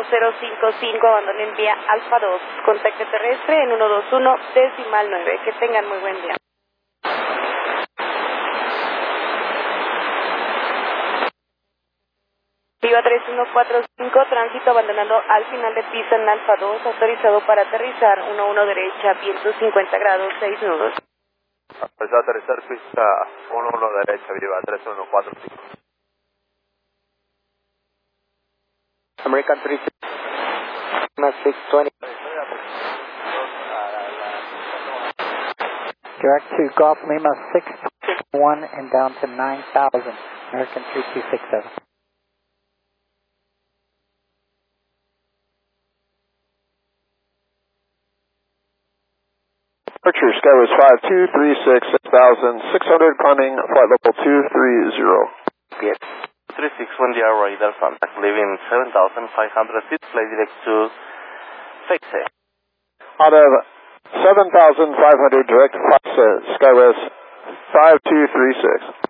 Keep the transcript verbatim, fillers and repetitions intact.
cero cinco cinco, abandonen vía Alfa dos, contacto terrestre en uno dos uno, decimal nueve. Que tengan muy buen día. Viva tres uno cuatro cinco, tránsito abandonando al final de pista en Alfa dos, autorizado para aterrizar, uno uno derecha, viento cincuenta grados, seis nudos. Autorizado a aterrizar pista uno uno derecha, viva tres uno cuatro cinco. American three six, six twenty. Direct to Golf Lima six one and down to nine thousand, American three two six seven. Departure, Skyway five two three six, six thousand six hundred, climbing flight level two three zero. Yes. three six one D R Y Delta, leaving seven thousand five hundred feet, fly direct to Fixe. Out of seven thousand five hundred direct Fixe, Skyway five two three six.